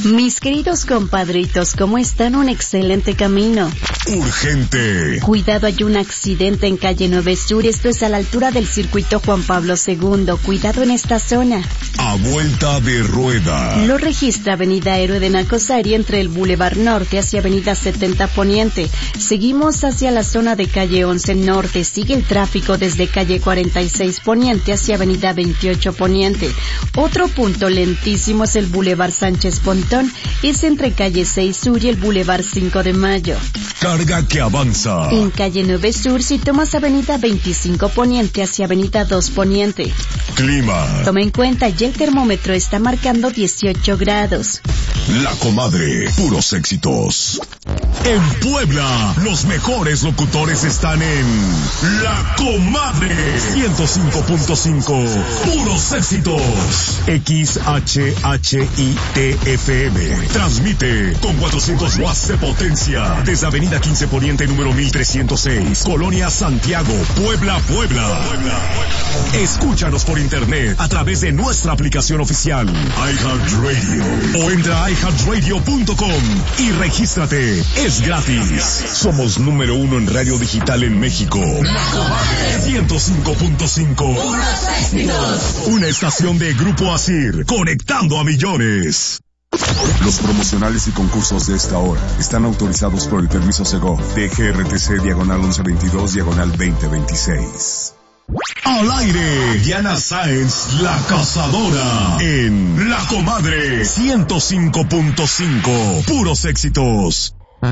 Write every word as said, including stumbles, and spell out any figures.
Mis queridos compadritos, ¿cómo están? Un excelente camino. Urgente. Cuidado, hay un accidente en calle nueve Sur, esto es a la altura del circuito Juan Pablo segundo. Cuidado en esta zona. A vuelta de rueda. Lo registra avenida Héroe de Nacosari entre el Boulevard Norte hacia avenida setenta Poniente. Seguimos hacia la zona de calle once Norte. Sigue el tráfico desde calle cuarenta y seis Poniente hacia avenida veintiocho Poniente. Otro punto lentísimo es el Boulevard Sánchez Pontón. Es entre calle seis Sur y el Boulevard cinco de Mayo. Carga que avanza. En calle nueve Sur, si tomas avenida veinticinco Poniente hacia avenida dos Poniente. Clima. Toma en cuenta, ya el termómetro está marcando dieciocho grados. La Comadre, puros éxitos. En Puebla, los mejores locutores están en La Comadre. ciento cinco punto cinco, puros éxitos. X H H I T F M. Transmite con cuatrocientos watts de potencia desde avenida quince Poniente número mil trescientos seis, Colonia Santiago, Puebla, Puebla. Escúchanos por internet a través de nuestra aplicación oficial iHeartRadio o entra a i heart radio punto com y regístrate. Es gratis. Somos número uno en radio digital en México. ciento cinco punto cinco. Una estación de Grupo Asir, conectando a millones. Los promocionales y concursos de esta hora están autorizados por el permiso Segov de G R T C diagonal once veintidós diagonal veinte veintiséis. Al aire, Diana Sáenz, la cazadora, en La Comadre ciento cinco punto cinco, puros éxitos.